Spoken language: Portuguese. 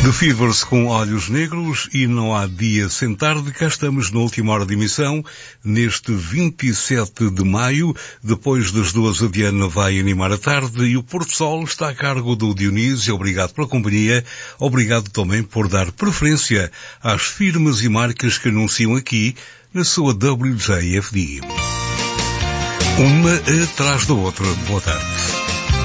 The Fevers com Olhos Negros e Não Há Dia Sem Tarde. Cá estamos na última hora de emissão, neste 27 de maio. Depois das 2, a Diana vai animar a tarde e o Porto Sol está a cargo do Dionísio. Obrigado pela companhia. Obrigado também por dar preferência às firmas e marcas que anunciam aqui na sua WJFD. Uma atrás da outra. Boa tarde.